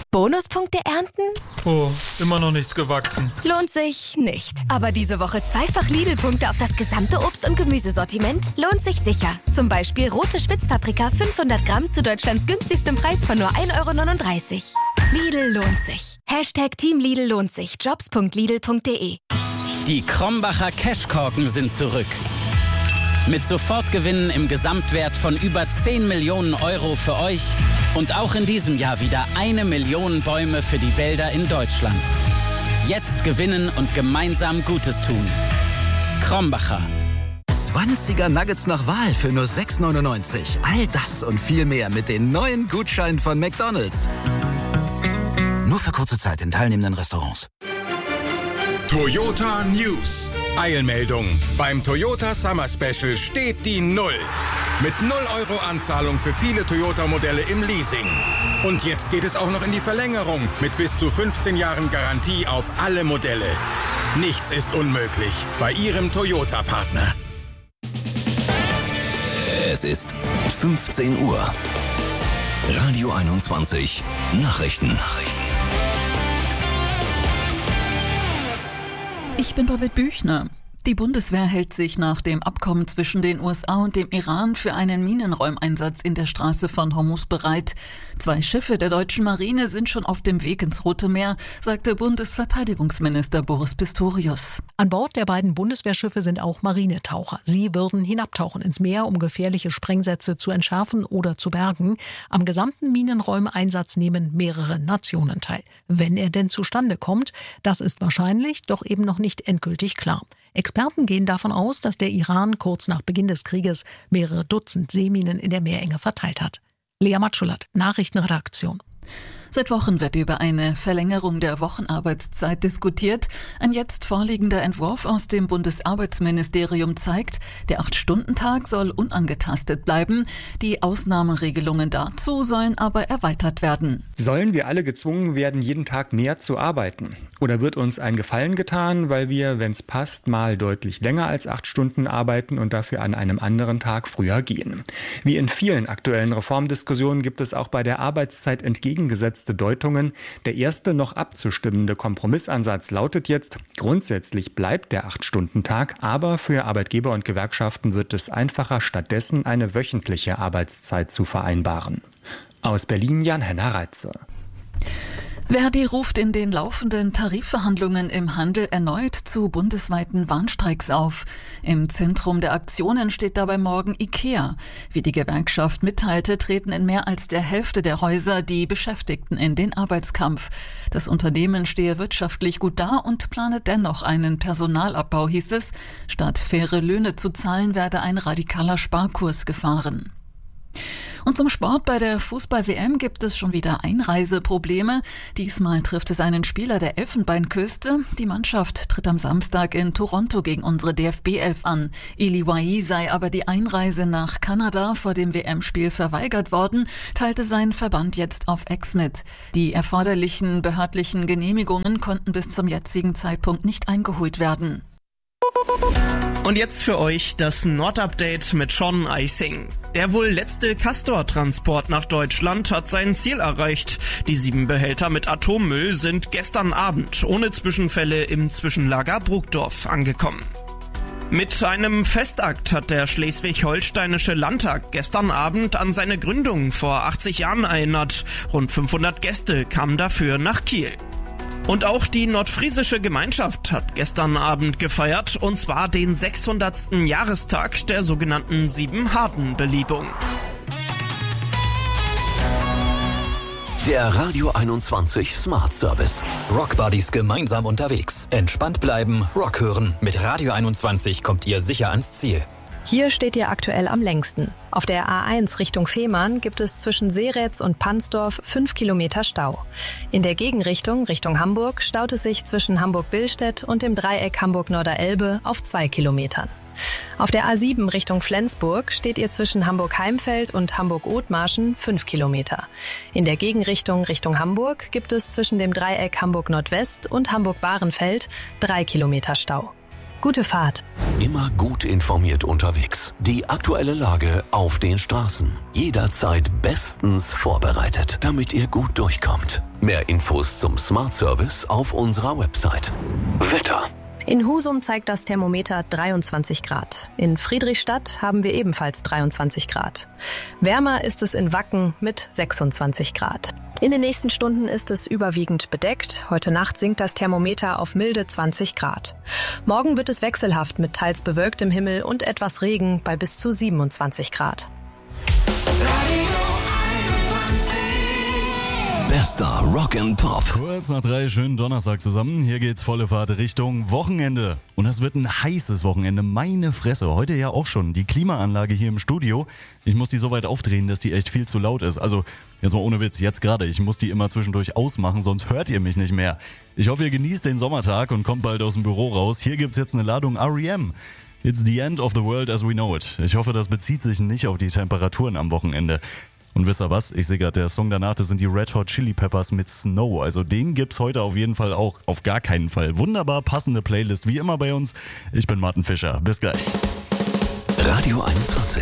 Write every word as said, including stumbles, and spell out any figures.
Bonuspunkte ernten? Oh, immer noch nichts gewachsen. Lohnt sich nicht. Aber diese Woche zweifach Lidl-Punkte auf das gesamte Obst- und Gemüsesortiment lohnt sich sicher. Zum Beispiel rote Spitzpaprika fünfhundert Gramm zu Deutschlands günstigstem Preis von nur ein Euro neununddreißig. Lidl lohnt sich. Hashtag Team Lidl lohnt sich. Jobs punkt lidl punkt de. Die Krombacher Cashkorken sind zurück. Mit Sofortgewinnen im Gesamtwert von über zehn Millionen Euro für euch und auch in diesem Jahr wieder eine Million Bäume für die Wälder in Deutschland. Jetzt gewinnen und gemeinsam Gutes tun. Krombacher. zwanziger Nuggets nach Wahl für nur sechs neunundneunzig. All das und viel mehr mit den neuen Gutscheinen von McDonald's. Nur für kurze Zeit in teilnehmenden Restaurants. Toyota News. Eilmeldung. Beim Toyota Summer Special steht die Null. Mit null Euro Anzahlung für viele Toyota-Modelle im Leasing. Und jetzt geht es auch noch in die Verlängerung mit bis zu fünfzehn Jahren Garantie auf alle Modelle. Nichts ist unmöglich bei Ihrem Toyota-Partner. Es ist fünfzehn Uhr. Radio einundzwanzig. Nachrichten. Nachrichten. Ich bin Babette Büchner. Die Bundeswehr hält sich nach dem Abkommen zwischen den U S A und dem Iran für einen Minenräumeinsatz in der Straße von Hormuz bereit. Zwei Schiffe der deutschen Marine sind schon auf dem Weg ins Rote Meer, sagte Bundesverteidigungsminister Boris Pistorius. An Bord der beiden Bundeswehrschiffe sind auch Marinetaucher. Sie würden hinabtauchen ins Meer, um gefährliche Sprengsätze zu entschärfen oder zu bergen. Am gesamten Minenräumeinsatz nehmen mehrere Nationen teil. Wenn er denn zustande kommt, das ist wahrscheinlich, doch eben noch nicht endgültig klar. Experten gehen davon aus, dass der Iran kurz nach Beginn des Krieges mehrere Dutzend Seeminen in der Meerenge verteilt hat. Lea Matschulat, Nachrichtenredaktion. Seit Wochen wird über eine Verlängerung der Wochenarbeitszeit diskutiert. Ein jetzt vorliegender Entwurf aus dem Bundesarbeitsministerium zeigt, der acht-Stunden-Tag soll unangetastet bleiben. Die Ausnahmeregelungen dazu sollen aber erweitert werden. Sollen wir alle gezwungen werden, jeden Tag mehr zu arbeiten? Oder wird uns ein Gefallen getan, weil wir, wenn es passt, mal deutlich länger als acht Stunden arbeiten und dafür an einem anderen Tag früher gehen? Wie in vielen aktuellen Reformdiskussionen gibt es auch bei der Arbeitszeit entgegengesetzt Deutungen. Der erste noch abzustimmende Kompromissansatz lautet jetzt, grundsätzlich bleibt der acht-Stunden-Tag, aber für Arbeitgeber und Gewerkschaften wird es einfacher, stattdessen eine wöchentliche Arbeitszeit zu vereinbaren. Aus Berlin Jan-Henner Reitze. Verdi ruft in den laufenden Tarifverhandlungen im Handel erneut zu bundesweiten Warnstreiks auf. Im Zentrum der Aktionen steht dabei morgen IKEA. Wie die Gewerkschaft mitteilte, treten in mehr als der Hälfte der Häuser die Beschäftigten in den Arbeitskampf. Das Unternehmen stehe wirtschaftlich gut da und plane dennoch einen Personalabbau, hieß es. Statt faire Löhne zu zahlen, werde ein radikaler Sparkurs gefahren. Und zum Sport: Bei der Fußball-W M gibt es schon wieder Einreiseprobleme. Diesmal trifft es einen Spieler der Elfenbeinküste. Die Mannschaft tritt am Samstag in Toronto gegen unsere D F B elf an. Eli Wahi sei aber die Einreise nach Kanada vor dem W M-Spiel verweigert worden, teilte sein Verband jetzt auf X mit. Die erforderlichen behördlichen Genehmigungen konnten bis zum jetzigen Zeitpunkt nicht eingeholt werden. Und jetzt für euch das Nord-Update mit Sean Eising. Der wohl letzte Castor-Transport nach Deutschland hat sein Ziel erreicht. Die sieben Behälter mit Atommüll sind gestern Abend ohne Zwischenfälle im Zwischenlager Brugdorf angekommen. Mit einem Festakt hat der schleswig-holsteinische Landtag gestern Abend an seine Gründung vor achtzig Jahren erinnert. Rund fünfhundert Gäste kamen dafür nach Kiel. Und auch die nordfriesische Gemeinschaft hat gestern Abend gefeiert, und zwar den sechshundertsten Jahrestag der sogenannten Siebenharden-Belebung. Der Radio einundzwanzig Smart Service. Rockbuddies gemeinsam unterwegs. Entspannt bleiben, Rock hören. Mit Radio einundzwanzig kommt ihr sicher ans Ziel. Hier steht ihr aktuell am längsten. Auf der A eins Richtung Fehmarn gibt es zwischen Seretz und Pansdorf fünf Kilometer Stau. In der Gegenrichtung Richtung Hamburg staut es sich zwischen Hamburg-Billstedt und dem Dreieck Hamburg-Norder-Elbe auf zwei Kilometern. Auf der A sieben Richtung Flensburg steht ihr zwischen Hamburg-Heimfeld und Hamburg-Othmarschen fünf Kilometer. In der Gegenrichtung Richtung Hamburg gibt es zwischen dem Dreieck Hamburg-Nordwest und Hamburg-Bahrenfeld drei Kilometer Stau. Gute Fahrt. Immer gut informiert unterwegs. Die aktuelle Lage auf den Straßen. Jederzeit bestens vorbereitet, damit ihr gut durchkommt. Mehr Infos zum Smart Service auf unserer Website. Wetter. In Husum zeigt das Thermometer dreiundzwanzig Grad. In Friedrichstadt haben wir ebenfalls dreiundzwanzig Grad. Wärmer ist es in Wacken mit sechsundzwanzig Grad. In den nächsten Stunden ist es überwiegend bedeckt. Heute Nacht sinkt das Thermometer auf milde zwanzig Grad. Morgen wird es wechselhaft mit teils bewölktem Himmel und etwas Regen bei bis zu siebenundzwanzig Grad. Bester Rock and Pop. Kurz nach drei, schönen Donnerstag zusammen. Hier geht's volle Fahrt Richtung Wochenende. Und das wird ein heißes Wochenende. Meine Fresse. Heute ja auch schon. Die Klimaanlage hier im Studio. Ich muss die so weit aufdrehen, dass die echt viel zu laut ist. Also, jetzt mal ohne Witz, jetzt gerade. Ich muss die immer zwischendurch ausmachen, sonst hört ihr mich nicht mehr. Ich hoffe, ihr genießt den Sommertag und kommt bald aus dem Büro raus. Hier gibt's jetzt eine Ladung R E M. It's the end of the world as we know it. Ich hoffe, das bezieht sich nicht auf die Temperaturen am Wochenende. Und wisst ihr was? Ich sehe gerade, der Song danach, das sind die Red Hot Chili Peppers mit Snow. Also den gibt's heute auf jeden Fall auch, auf gar keinen Fall. Wunderbar passende Playlist, wie immer bei uns. Ich bin Martin Fischer. Bis gleich. Radio einundzwanzig.